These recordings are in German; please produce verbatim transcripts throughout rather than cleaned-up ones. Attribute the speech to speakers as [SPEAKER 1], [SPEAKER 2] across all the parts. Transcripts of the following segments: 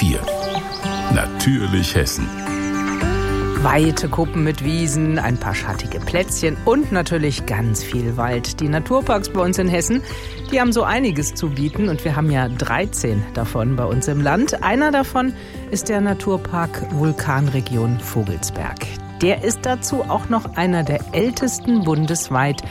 [SPEAKER 1] vier. Natürlich Hessen.
[SPEAKER 2] Weite Kuppen mit Wiesen, ein paar schattige Plätzchen und natürlich ganz viel Wald. Die Naturparks bei uns in Hessen, die haben so einiges zu bieten und wir haben ja dreizehn davon bei uns im Land. Einer davon ist der Naturpark Vulkanregion Vogelsberg. Der ist dazu auch noch einer der ältesten bundesweit.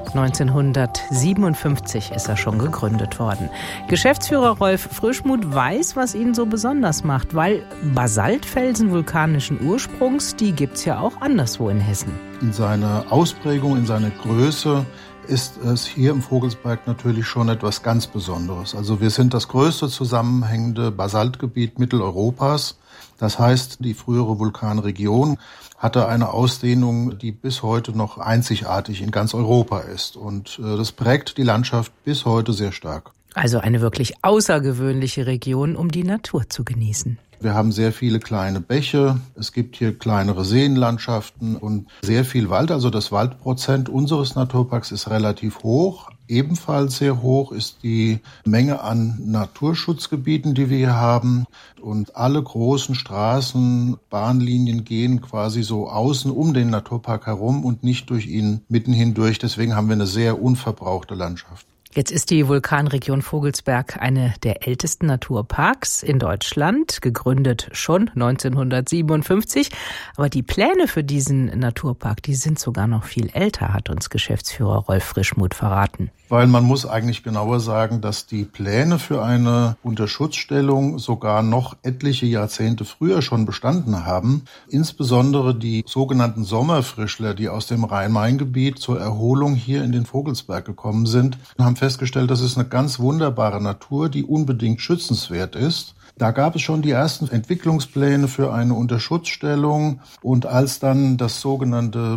[SPEAKER 2] neunzehnhundertsiebenundfünfzig ist er schon gegründet worden. Geschäftsführer Rolf Frischmuth weiß, was ihn so besonders macht, weil Basaltfelsen vulkanischen Ursprungs, die gibt's ja auch anderswo in Hessen.
[SPEAKER 3] In seiner Ausprägung, in seiner Größe ist es hier im Vogelsberg natürlich schon etwas ganz Besonderes. Also wir sind das größte zusammenhängende Basaltgebiet Mitteleuropas. Das heißt, die frühere Vulkanregion hatte eine Ausdehnung, die bis heute noch einzigartig in ganz Europa ist. Und äh, das prägt die Landschaft bis heute sehr stark.
[SPEAKER 2] Also eine wirklich außergewöhnliche Region, um die Natur zu genießen.
[SPEAKER 3] Wir haben sehr viele kleine Bäche, es gibt hier kleinere Seenlandschaften und sehr viel Wald. Also das Waldprozent unseres Naturparks ist relativ hoch. Ebenfalls sehr hoch ist die Menge an Naturschutzgebieten, die wir hier haben. Und alle großen Straßen, Bahnlinien gehen quasi so außen um den Naturpark herum und nicht durch ihn mitten hindurch. Deswegen haben wir eine sehr unverbrauchte Landschaft.
[SPEAKER 2] Jetzt ist die Vulkanregion Vogelsberg eine der ältesten Naturparks in Deutschland, gegründet schon neunzehnhundertsiebenundfünfzig. Aber die Pläne für diesen Naturpark, die sind sogar noch viel älter, hat uns Geschäftsführer Rolf Frischmuth verraten.
[SPEAKER 3] Weil man muss eigentlich genauer sagen, dass die Pläne für eine Unterschutzstellung sogar noch etliche Jahrzehnte früher schon bestanden haben. Insbesondere die sogenannten Sommerfrischler, die aus dem Rhein-Main-Gebiet zur Erholung hier in den Vogelsberg gekommen sind, haben festgestellt, das ist eine ganz wunderbare Natur, die unbedingt schützenswert ist. Da gab es schon die ersten Entwicklungspläne für eine Unterschutzstellung. Und als dann das sogenannte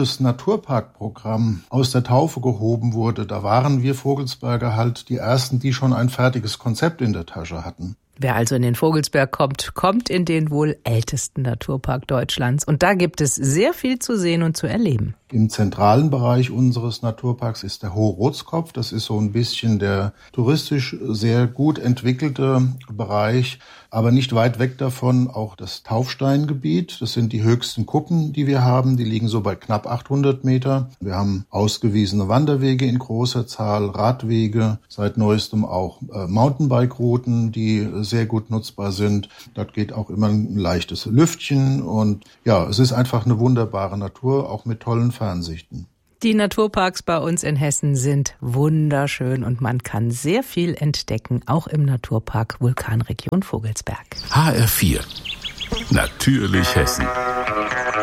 [SPEAKER 3] Bundesnaturparkprogramm aus der Taufe gehoben wurde, da waren wir Vogelsberger halt die Ersten, die schon ein fertiges Konzept in der Tasche hatten.
[SPEAKER 2] Wer also in den Vogelsberg kommt, kommt in den wohl ältesten Naturpark Deutschlands. Und da gibt es sehr viel zu sehen und zu erleben.
[SPEAKER 3] Im zentralen Bereich unseres Naturparks ist der Hohe Rotskopf. Das ist so ein bisschen der touristisch sehr gut entwickelte Bereich, aber nicht weit weg davon auch das Taufsteingebiet. Das sind die höchsten Kuppen, die wir haben. Die liegen so bei knapp achthundert Meter. Wir haben ausgewiesene Wanderwege in großer Zahl, Radwege, seit neuestem auch äh, Mountainbike-Routen, die sehr gut nutzbar sind. Dort geht auch immer ein leichtes Lüftchen und ja, es ist einfach eine wunderbare Natur, auch mit tollen Fernsichten.
[SPEAKER 2] Die Naturparks bei uns in Hessen sind wunderschön und man kann sehr viel entdecken, auch im Naturpark Vulkanregion Vogelsberg.
[SPEAKER 1] H R vier. Natürlich Hessen.